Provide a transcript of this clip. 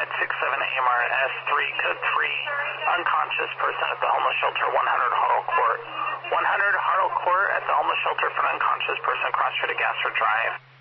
Med 67 AMRS 3, code 3, unconscious person at the homeless shelter, 100 Hartle Court. 100 Hartle Court at the homeless shelter for an unconscious person, cross street to Gassert Drive.